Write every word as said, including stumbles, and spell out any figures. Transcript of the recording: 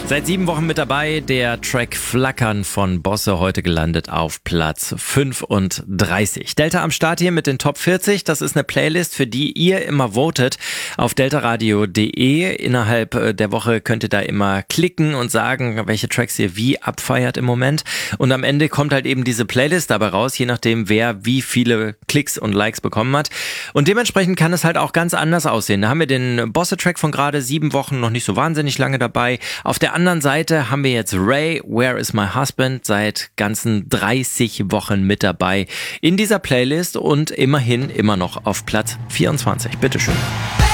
Seit sieben Wochen mit dabei, der Track Flackern von Bosse, heute gelandet auf Platz fünfunddreißig. Delta am Start hier mit den Top vierzig. Das ist eine Playlist, für die ihr immer votet auf deltaradio punkt de. Innerhalb der Woche könnt ihr da immer klicken und sagen, welche Tracks ihr wie abfeiert im Moment. Und am Ende kommt halt eben diese Playlist dabei raus, je nachdem, wer wie viele Klicks und Likes bekommen hat. Und dementsprechend kann es halt auch ganz anders aussehen. Da haben wir den Bosse-Track von gerade sieben Wochen, noch nicht so wahnsinnig lange dabei. Auf der anderen Seite haben wir jetzt Ray, Where is my husband, seit ganzen dreißig Wochen mit dabei in dieser Playlist und immerhin immer noch auf Platz vierundzwanzig. Bitteschön.